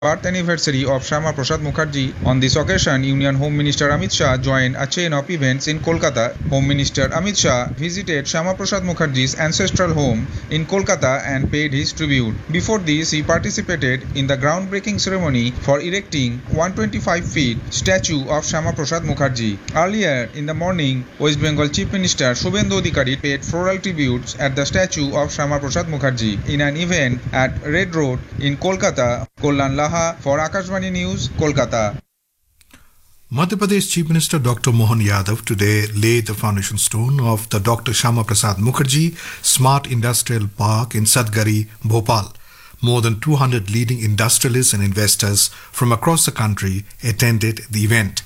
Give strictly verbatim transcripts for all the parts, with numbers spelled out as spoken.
birth anniversary of Shyama Prasad Mukherjee. On this occasion, Union Home Minister Amit Shah joined a chain of events in Kolkata. Home Minister Amit Shah visited Shyama Prasad Mukherjee's ancestral home in Kolkata and paid his tribute. Before this, he participated in the groundbreaking ceremony for erecting one hundred twenty-five feet statue of Shyama Prasad Mukherjee. Earlier in the morning, West Bengal Chief Minister Shubhendu Adhikari paid floral tributes at the statue of Shyama Prasad Mukherjee in an event at Red Road in Kolkata. Kollan Laha for Akashvani News, Kolkata. Madhya Pradesh Chief Minister Doctor Mohan Yadav today laid the foundation stone of the Doctor Shyama Prasad Mukherjee Smart Industrial Park in Sadgari, Bhopal. More than two hundred leading industrialists and investors from across the country attended the event.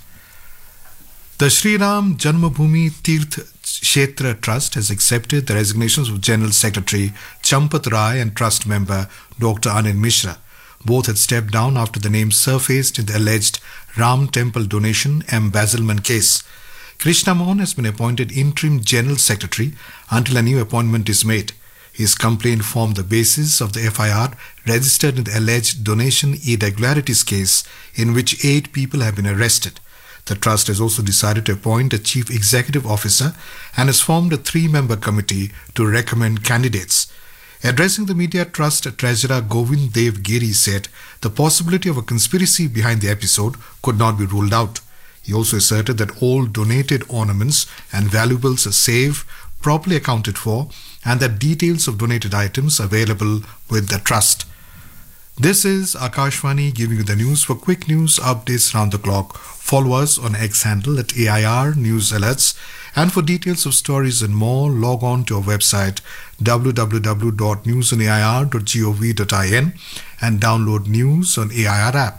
The Sri Ram Janmabhoomi Tirth Kshetra Trust has accepted the resignations of General Secretary Champat Rai and Trust member Doctor Anil Mishra. Both had stepped down after the names surfaced in the alleged Ram Temple donation embezzlement case. Krishna Mohan has been appointed interim General Secretary until a new appointment is made. His complaint formed the basis of the F I R registered in the alleged donation irregularities case, in which eight people have been arrested. The trust has also decided to appoint a chief executive officer and has formed a three-member committee to recommend candidates. Addressing the media, Trust Treasurer Govind Dev Giri said the possibility of a conspiracy behind the episode could not be ruled out. He also asserted that all donated ornaments and valuables are safe, properly accounted for, and that details of donated items are available with the trust. This is Akashvani giving you the news. For quick news updates round the clock, follow us on X handle at A I R News Alerts. And for details of stories and more, log on to our website w w w dot news on a i r dot gov dot in and download news on A I R app.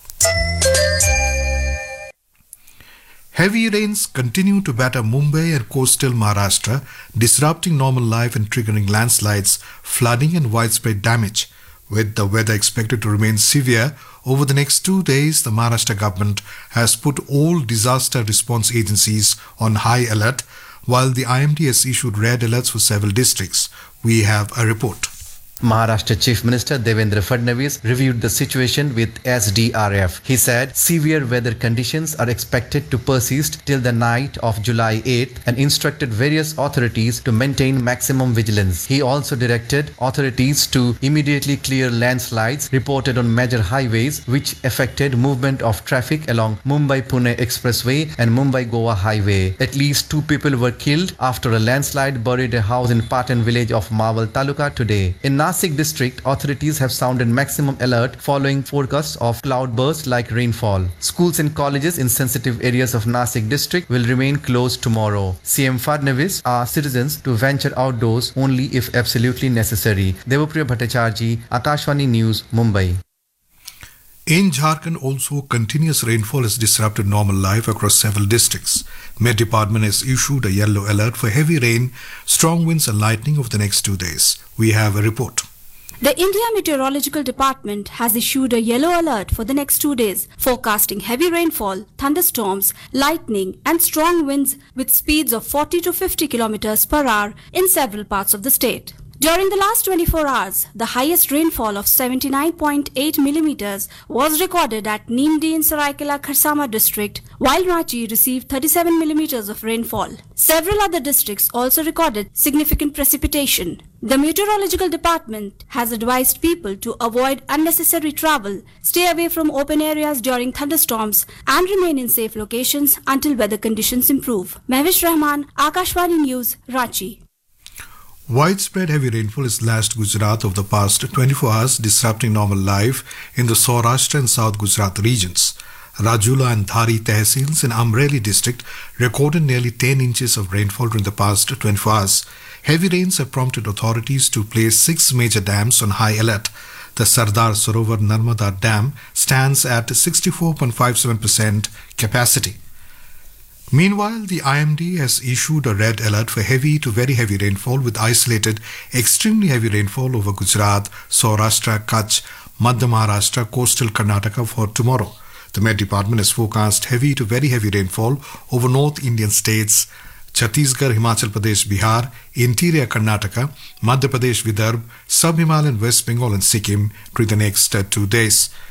Heavy rains continue to batter Mumbai and coastal Maharashtra, disrupting normal life and triggering landslides, flooding and widespread damage. With the weather expected to remain severe over the next two days, the Maharashtra government has put all disaster response agencies on high alert, while the I M D has issued red alerts for several districts. We have a report. Maharashtra Chief Minister Devendra Fadnavis reviewed the situation with S D R F. He said severe weather conditions are expected to persist till the night of July eighth and instructed various authorities to maintain maximum vigilance. He also directed authorities to immediately clear landslides reported on major highways which affected movement of traffic along Mumbai-Pune Expressway and Mumbai-Goa Highway. At least two people were killed after a landslide buried a house in Patan village of Mawal Taluka today. In Nasik district, authorities have sounded maximum alert following forecasts of cloudbursts like rainfall. Schools and colleges in sensitive areas of Nasik district will remain closed tomorrow. C M Fadnavis asked citizens to venture outdoors only if absolutely necessary. Devapriya Bhattacharjee, Akashvani News, Mumbai. In Jharkhand, also continuous rainfall has disrupted normal life across several districts. Met Department has issued a yellow alert for heavy rain, strong winds and lightning over the next two days. We have a report. The India Meteorological Department has issued a yellow alert for the next two days, forecasting heavy rainfall, thunderstorms, lightning and strong winds with speeds of forty to fifty kilometers per hour in several parts of the state. During the last twenty-four hours, the highest rainfall of seventy-nine point eight millimeters was recorded at Nimdi in Saraikela Kharsama district, while Ranchi received thirty-seven millimeters of rainfall. Several other districts also recorded significant precipitation. The Meteorological Department has advised people to avoid unnecessary travel, stay away from open areas during thunderstorms, and remain in safe locations until weather conditions improve. Mehwish Rahman, Akashvani News, Ranchi. Widespread heavy rainfall has lashed Gujarat over the past twenty-four hours, disrupting normal life in the Saurashtra and South Gujarat regions. Rajula and Dhari Tehsils in Amreli district recorded nearly ten inches of rainfall during the past twenty-four hours. Heavy rains have prompted authorities to place six major dams on high alert. The Sardar Sarovar Narmada Dam stands at sixty-four point five seven percent capacity. Meanwhile, the I M D has issued a red alert for heavy to very heavy rainfall with isolated extremely heavy rainfall over Gujarat, Saurashtra, Kutch, Madhya Maharashtra, coastal Karnataka for tomorrow. The Met Department has forecast heavy to very heavy rainfall over North Indian states, Chhattisgarh, Himachal Pradesh, Bihar, interior Karnataka, Madhya Pradesh, Vidarbha, Sub-Himalayan West Bengal and Sikkim during the next uh, two days.